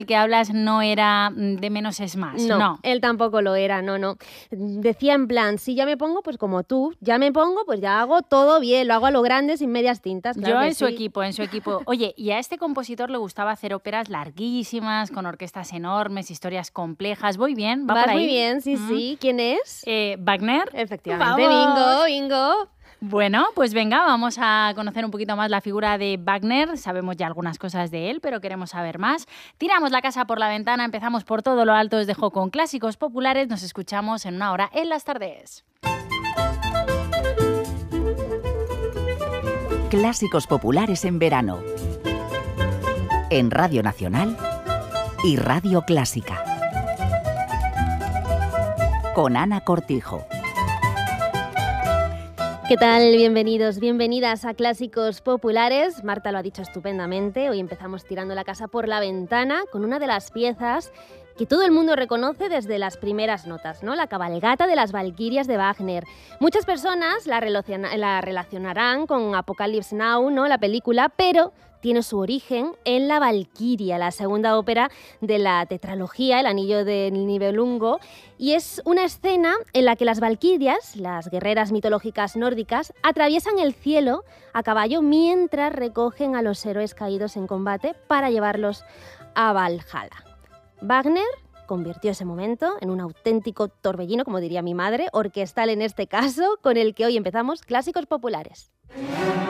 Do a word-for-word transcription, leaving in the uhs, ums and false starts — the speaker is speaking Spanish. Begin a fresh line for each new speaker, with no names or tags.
que hablas no era de menos es más.
No,
no,
él tampoco lo era, no, no. Decía en plan, si ya me pongo, pues como tú, ya me pongo, pues ya hago todo bien, lo hago a lo grande sin medias tintas. Claro
Yo
que
en su
sí.
equipo, en su equipo. Oye, y a este compositor le gustaba hacer óperas larguísimas, con orquestas enormes, historias complejas. ¿Voy bien? ¿Va
Vas
por ahí?
muy bien, sí,
¿Mm?
sí. ¿Quién es?
Eh, ¿Wagner?
Efectivamente,
¡Vamos!
bingo, bingo.
Bueno, pues venga, vamos a conocer un poquito más la figura de Wagner. Sabemos ya algunas cosas de él, pero queremos saber más. Tiramos la casa por la ventana, empezamos por todo lo alto, os dejo con clásicos populares. Nos escuchamos en una hora en las tardes.
Clásicos populares en verano. En Radio Nacional y Radio Clásica. Con Ana Cortijo.
¿Qué tal? Bienvenidos, bienvenidas a Clásicos Populares. Marta lo ha dicho estupendamente. Hoy empezamos tirando la casa por la ventana con una de las piezas que todo el mundo reconoce desde las primeras notas, ¿no? La cabalgata de las Valquirias de Wagner. Muchas personas la, relaciona- la relacionarán con Apocalypse Now, ¿no? La película, pero tiene su origen en La Valquiria, la segunda ópera de la tetralogía, El Anillo del Nibelungo, y es una escena en la que las valquirias, las guerreras mitológicas nórdicas, atraviesan el cielo a caballo mientras recogen a los héroes caídos en combate para llevarlos a Valhalla. Wagner convirtió ese momento en un auténtico torbellino, como diría mi madre, orquestal en este caso, con el que hoy empezamos Clásicos Populares.